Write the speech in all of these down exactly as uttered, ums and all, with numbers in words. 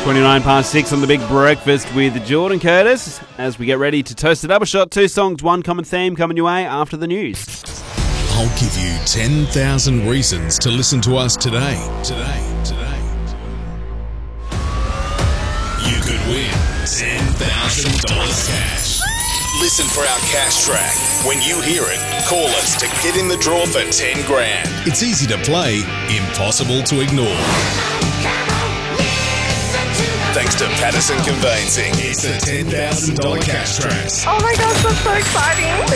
twenty-nine past six on The Big Breakfast with Jordan Curtis as we get ready to toast a double shot. Two songs, one common theme coming your way after the news. I'll give you ten thousand reasons to listen to us today. Today, today. You could win ten thousand dollars cash. Listen for our cash track. When you hear it, call us to get in the draw for ten grand. It's easy to play, impossible to ignore. Thanks to Patterson Conveyancing, it's the ten thousand dollars cash tracks. Oh my gosh, that's so exciting.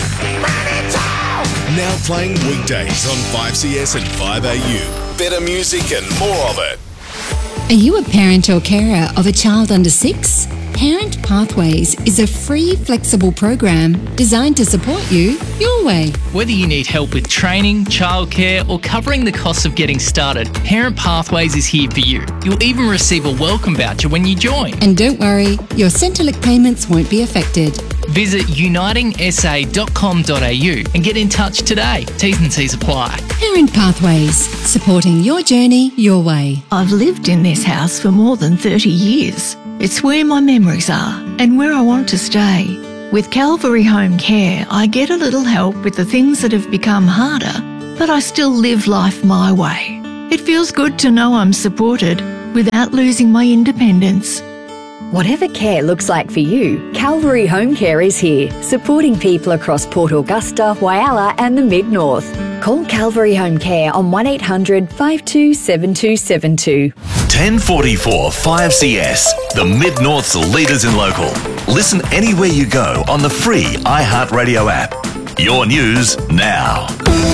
Now playing weekdays on five C S and five A U. Better music and more of it. Are you a parent or carer of a child under six? Parent Pathways is a free, flexible program designed to support you your way. Whether you need help with training, childcare, or covering the costs of getting started, Parent Pathways is here for you. You'll even receive a welcome voucher when you join. And don't worry, your Centrelink payments won't be affected. Visit uniting s a dot com dot a u and get in touch today. T's and C's apply. Parent Pathways, supporting your journey your way. I've lived in this house for more than thirty years. It's where my memories are and where I want to stay. With Calvary Home Care, I get a little help with the things that have become harder, but I still live life my way. It feels good to know I'm supported without losing my independence. Whatever care looks like for you, Calvary Home Care is here, supporting people across Port Augusta, Whyalla and the Mid-North. Call Calvary Home Care on one eight hundred five two seven two seven two. ten forty-four five C S, the Mid-North's leaders in local. Listen anywhere you go on the free iHeartRadio app. Your news now.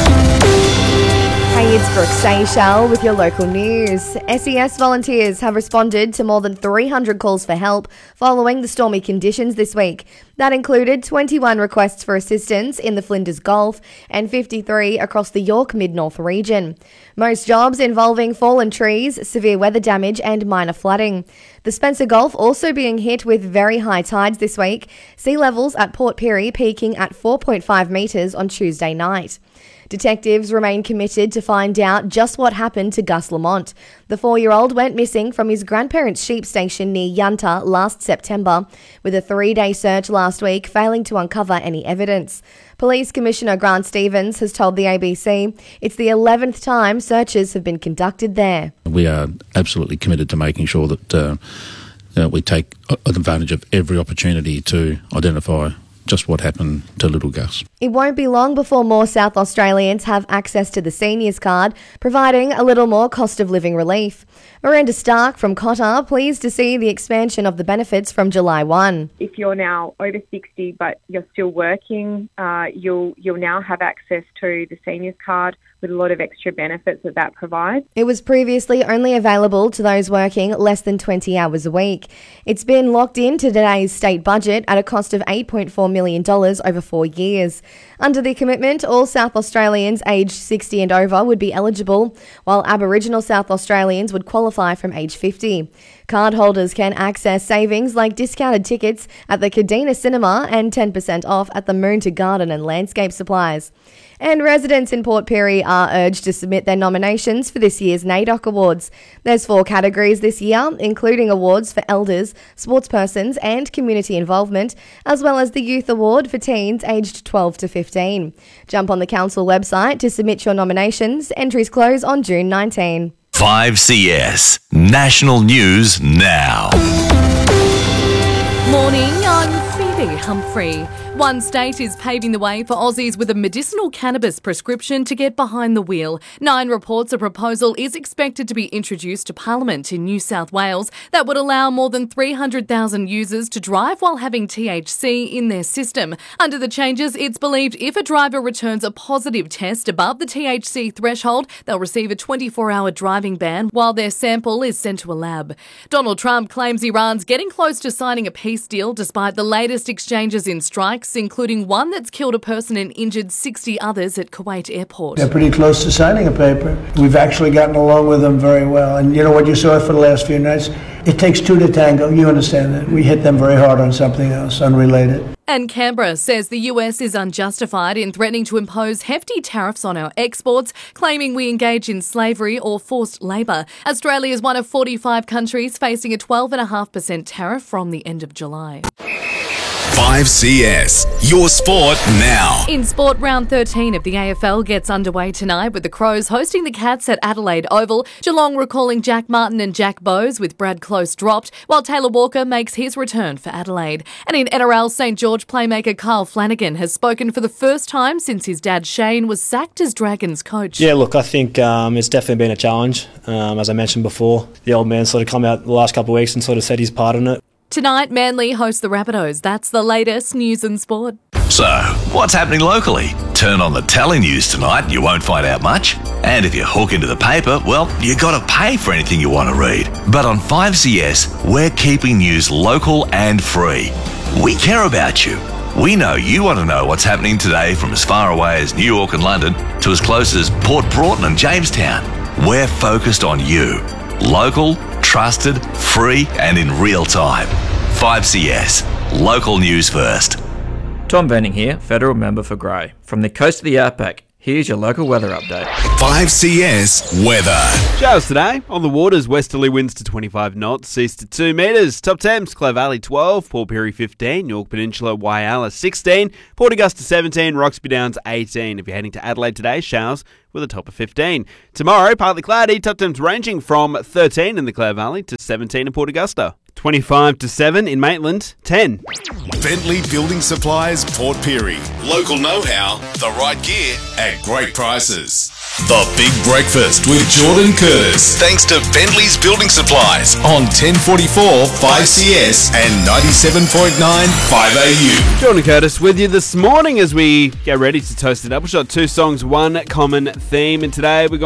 Hey, it's Brooke Seychelles with your local news. S E S volunteers have responded to more than three hundred calls for help following the stormy conditions this week. That included twenty-one requests for assistance in the Flinders Gulf and fifty-three across the York Mid-North region. Most jobs involving fallen trees, severe weather damage and minor flooding. The Spencer Gulf also being hit with very high tides this week. Sea levels at Port Pirie peaking at four point five metres on Tuesday night. Detectives remain committed to find out just what happened to Gus Lamont. The four-year-old went missing from his grandparents' sheep station near Yunta last September, with a three-day search last week failing to uncover any evidence. Police Commissioner Grant Stevens has told the A B C it's the eleventh time searches have been conducted there. We are absolutely committed to making sure that uh, uh, we take advantage of every opportunity to identify just what happened to little Gus. It won't be long before more South Australians have access to the seniors card, providing a little more cost of living relief. Miranda Stark from Cotter, pleased to see the expansion of the benefits from July first. If you're now over sixty but you're still working, uh, you'll you'll now have access to the seniors card with a lot of extra benefits that that provides. It was previously only available to those working less than twenty hours a week. It's been locked into today's state budget at a cost of eight point four million dollars over four years. Under the commitment, all South Australians aged sixty and over would be eligible, while Aboriginal South Australians would qualify from age fifty. Cardholders can access savings like discounted tickets at the Kadena Cinema and ten percent off at the Moon to Garden and Landscape Supplies. And residents in Port Pirie are urged to submit their nominations for this year's NAIDOC Awards. There's four categories this year, including awards for elders, sportspersons and community involvement, as well as the Youth Award for teens aged twelve to fifteen. Jump on the council website to submit your nominations. Entries close on June nineteenth. five C S, National News Now. Morning, I'm Phoebe Humphrey. One state is paving the way for Aussies with a medicinal cannabis prescription to get behind the wheel. Nine reports a proposal is expected to be introduced to Parliament in New South Wales that would allow more than three hundred thousand users to drive while having T H C in their system. Under the changes, it's believed if a driver returns a positive test above the T H C threshold, they'll receive a twenty-four hour driving ban while their sample is sent to a lab. Donald Trump claims Iran's getting close to signing a peace deal despite the latest exchanges in strikes talks, including one that's killed a person and injured sixty others at Kuwait Airport. They're pretty close to signing a paper. We've actually gotten along with them very well. And you know what you saw for the last few nights? It takes two to tango. You understand that. We hit them very hard on something else, unrelated. And Canberra says the U S is unjustified in threatening to impose hefty tariffs on our exports, claiming we engage in slavery or forced labour. Australia is one of forty-five countries facing a twelve point five percent tariff from the end of July. five C S, your sport now. In sport, round thirteen of the A F L gets underway tonight with the Crows hosting the Cats at Adelaide Oval. Geelong recalling Jack Martin and Jack Bowes with Brad Close dropped, while Taylor Walker makes his return for Adelaide. And in N R L, St George playmaker Kyle Flanagan has spoken for the first time since his dad Shane was sacked as Dragons coach. Yeah, look, I think um, it's definitely been a challenge. Um, as I mentioned before, the old man sort of come out the last couple of weeks and sort of said his part in it. Tonight, Manly hosts the Rabbitohs. That's the latest news and sport. So, what's happening locally? Turn on the Tally News tonight and you won't find out much. And if you hook into the paper, well, you got to pay for anything you want to read. But on five C S, we're keeping news local and free. We care about you. We know you want to know what's happening today from as far away as New York and London to as close as Port Broughton and Jamestown. We're focused on you. Local, trusted, free and in real time. five C S. Local news first. Tom Benning here, Federal Member for Grey. From the coast of the Outback, here's your local weather update. five C S weather. Showers today. On the waters, westerly winds to twenty-five knots, east to two metres. Top temps, Clare Valley twelve, Port Pirie fifteen, York Peninsula, Whyalla sixteen, Port Augusta seventeen, Roxby Downs eighteen. If you're heading to Adelaide today, showers with a top of fifteen. Tomorrow, partly cloudy, top temps ranging from thirteen in the Clare Valley to seventeen in Port Augusta. twenty-five to seven in Maitland, ten. Bentley Building Supplies, Port Pirie. Local know-how, the right gear at great prices. The Big Breakfast with Jordan Curtis. Thanks to Bentley's Building Supplies on ten forty-four five C S and ninety-seven point nine five A U. Jordan Curtis with you this morning as we get ready to toast the double shot. Two songs, one common theme. And today we're going